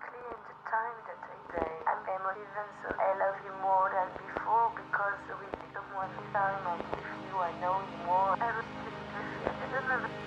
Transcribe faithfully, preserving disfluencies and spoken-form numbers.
exactly in the time that I say I'm emotive and so I love you more than before because with someone this time I'm with you, I know you more. I was just, I don't know.